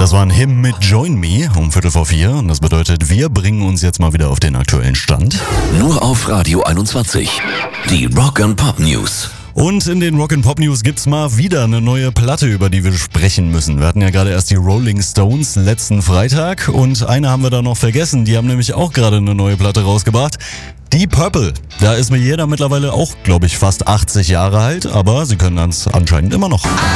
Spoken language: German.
Das war ein Hymn mit Join Me um 3:45 und das bedeutet, wir bringen uns jetzt mal wieder auf den aktuellen Stand. Nur auf Radio 21. Die Rock and Pop News. Und in den Rock & Pop News gibt's mal wieder eine neue Platte, über die wir sprechen müssen. Wir hatten ja gerade erst die Rolling Stones letzten Freitag und eine haben wir da noch vergessen. Die haben nämlich auch gerade eine neue Platte rausgebracht. Deep Purple. Da ist mir jeder mittlerweile auch, glaube ich, fast 80 Jahre alt, aber sie können das anscheinend immer noch.